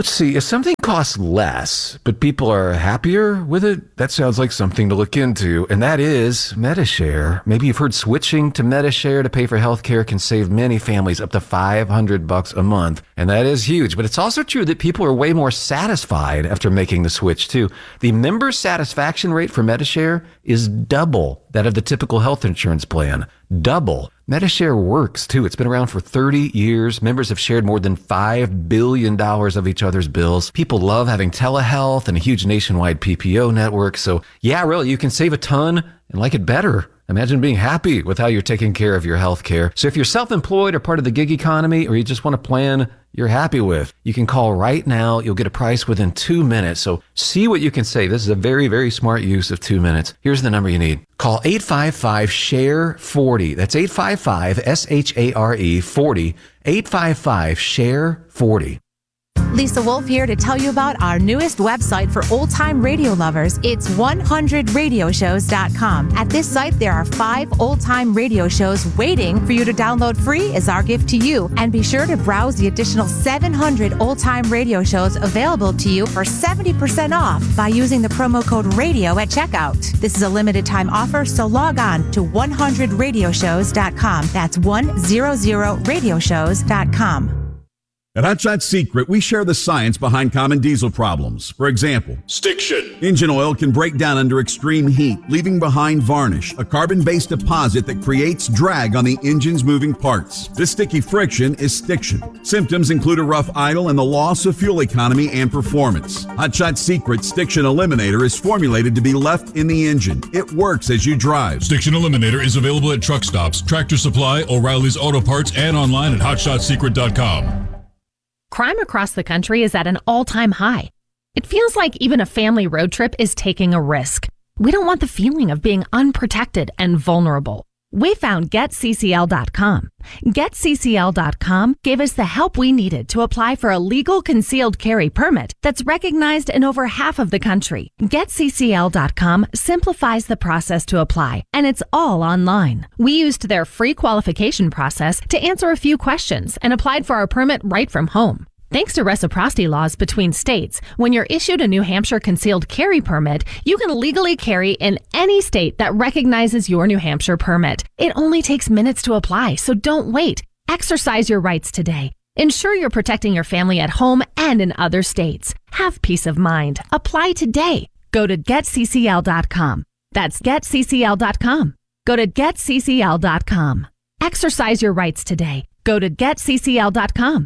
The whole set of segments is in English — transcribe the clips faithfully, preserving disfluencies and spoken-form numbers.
Let's see, if something costs less, but people are happier with it, that sounds like something to look into, and that is Medi-Share. Maybe you've heard switching to Medi-Share to pay for healthcare can save many families up to five hundred bucks a month, and that is huge. But it's also true that people are way more satisfied after making the switch, too. The member satisfaction rate for Medi-Share is double that of the typical health insurance plan. Double. Medi-Share works, too. It's been around for thirty years. Members have shared more than five billion dollars of each other's bills. People love having telehealth and a huge nationwide P P O network. So, yeah, really, you can save a ton and like it better. Imagine being happy with how you're taking care of your health care. So if you're self-employed or part of the gig economy, or you just want a plan you're happy with, you can call right now. You'll get a price within two minutes. So see what you can save. This is a very, very smart use of two minutes. Here's the number you need. Call eight five five, S H A R E, forty. That's eight five five, S H A R E, forty. eight five five, S H A R E, forty. Lisa Wolf here to tell you about our newest website for old-time radio lovers. It's one hundred radio shows dot com. At this site, there are five old-time radio shows waiting for you to download free as our gift to you. And be sure to browse the additional seven hundred old-time radio shows available to you for seventy percent off by using the promo code RADIO at checkout. This is a limited-time offer, so log on to one hundred radio shows dot com. That's one hundred radio shows dot com. At Hot Shot Secret, we share the science behind common diesel problems. For example, stiction. Engine oil can break down under extreme heat, leaving behind varnish, a carbon-based deposit that creates drag on the engine's moving parts. This sticky friction is stiction. Symptoms include a rough idle and the loss of fuel economy and performance. Hot Shot Secret Stiction Eliminator is formulated to be left in the engine. It works as you drive. Stiction Eliminator is available at truck stops, Tractor Supply, O'Reilly's Auto Parts, and online at hot shot secret dot com. Crime across the country is at an all-time high. It feels like even a family road trip is taking a risk. We don't want the feeling of being unprotected and vulnerable. We found get C C L dot com. get C C L dot com gave us the help we needed to apply for a legal concealed carry permit that's recognized in over half of the country. get C C L dot com simplifies the process to apply, and it's all online. We used their free qualification process to answer a few questions and applied for our permit right from home. Thanks to reciprocity laws between states, when you're issued a New Hampshire concealed carry permit, you can legally carry in any state that recognizes your New Hampshire permit. It only takes minutes to apply, so don't wait. Exercise your rights today. Ensure you're protecting your family at home and in other states. Have peace of mind. Apply today. Go to get C C L dot com. That's get C C L dot com. Go to get C C L dot com. Exercise your rights today. Go to get C C L dot com.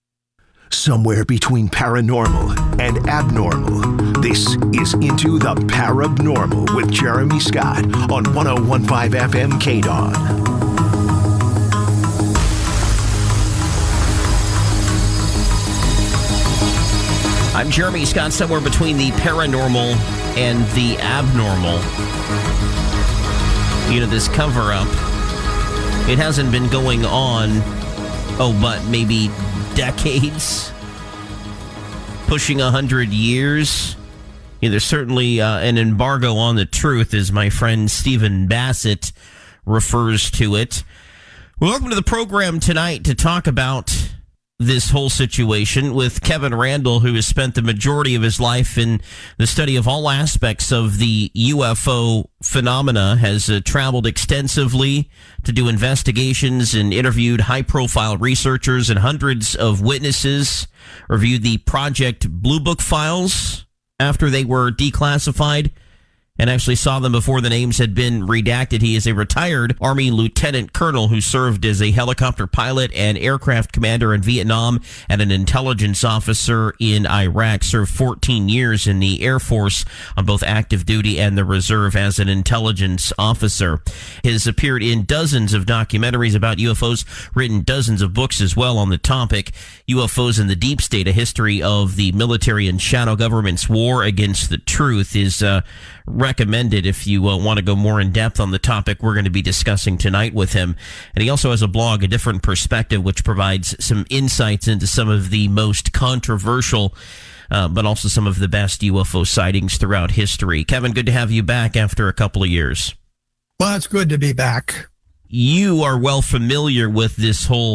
Somewhere between paranormal and abnormal, this is Into the Parabnormal with Jeremy Scott on one oh one point five F M K D O N. I'm Jeremy Scott, somewhere between the paranormal and the abnormal. You know, this cover-up, it hasn't been going on, oh, but maybe decades, pushing a hundred years. You know, there's certainly uh, an embargo on the truth, as my friend Stephen Bassett refers to it. Welcome to the program tonight to talk about this whole situation with Kevin Randle, who has spent the majority of his life in the study of all aspects of the U F O phenomena, has uh, traveled extensively to do investigations and interviewed high-profile researchers and hundreds of witnesses, reviewed the Project Blue Book files after they were declassified, and actually saw them before the names had been redacted. He is a retired Army lieutenant colonel who served as a helicopter pilot and aircraft commander in Vietnam and an intelligence officer in Iraq. Served fourteen years in the Air Force on both active duty and the reserve as an intelligence officer. He has appeared in dozens of documentaries about U F Os, written dozens of books as well on the topic. U F Os and the Deep State, a history of the military and shadow government's war against the truth, is uh, recommended if you uh, want to go more in depth on the topic we're going to be discussing tonight with him. And he also has a blog, A Different Perspective, which provides some insights into some of the most controversial, uh, but also some of the best U F O sightings throughout history. Kevin, good to have you back after a couple of years. Well, it's good to be back. You are well familiar with this whole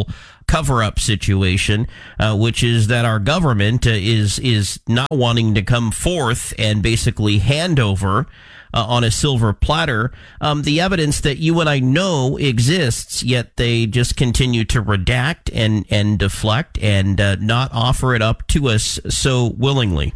cover-up situation, uh, which is that our government uh, is is not wanting to come forth and basically hand over uh, on a silver platter um, the evidence that you and I know exists, yet they just continue to redact and, and deflect and uh, not offer it up to us so willingly.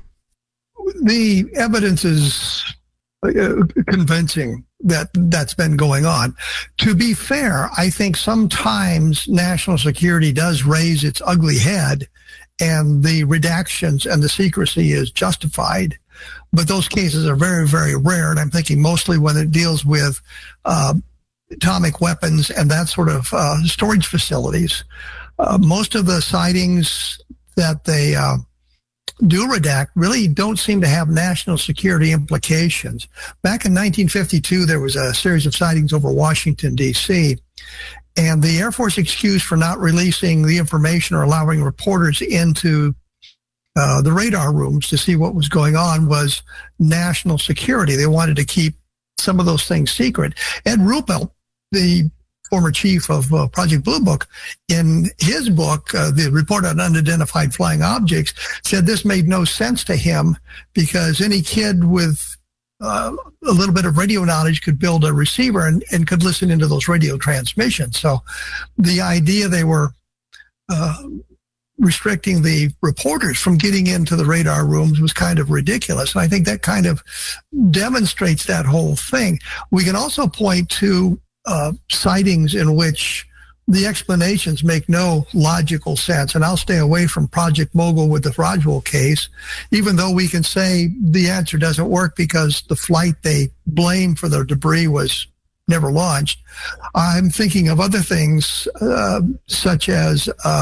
The evidence is uh, convincing that that's been going on. To be fair, I think sometimes national security does raise its ugly head and the redactions and the secrecy is justified. But those cases are very, very rare. And I'm thinking mostly when it deals with uh, atomic weapons and that sort of uh, storage facilities. Uh, most of the sightings that they uh, do redact really don't seem to have national security implications. Back in nineteen fifty-two, there was a series of sightings over Washington, D C, and the Air Force excuse for not releasing the information or allowing reporters into uh, the radar rooms to see what was going on was national security. They wanted to keep some of those things secret. Ed Ruppelt, the former chief of uh, Project Blue Book, in his book, uh, The Report on Unidentified Flying Objects, said this made no sense to him because any kid with uh, a little bit of radio knowledge could build a receiver and, and could listen into those radio transmissions. So the idea they were uh, restricting the reporters from getting into the radar rooms was kind of ridiculous. And I think that kind of demonstrates that whole thing. We can also point to Uh, sightings in which the explanations make no logical sense. And I'll stay away from Project Mogul with the Roswell case, even though we can say the answer doesn't work because the flight they blame for the debris was never launched. I'm thinking of other things, uh, such as uh,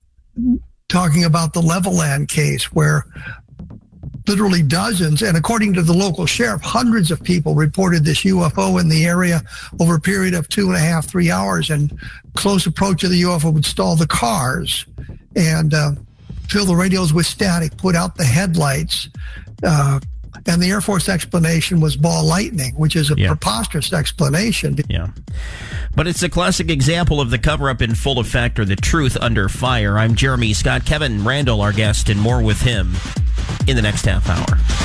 talking about the Levelland case, where literally dozens, and according to the local sheriff, hundreds of people reported this U F O in the area over a period of two and a half, three hours, and close approach of the U F O would stall the cars and uh, fill the radios with static, put out the headlights. Uh, and the Air Force explanation was ball lightning, which is a yeah. preposterous explanation. Yeah. But it's a classic example of the cover-up in full effect, or the truth under fire. I'm Jeremy Scott. Kevin Randle, our guest, and more with him in the next half hour.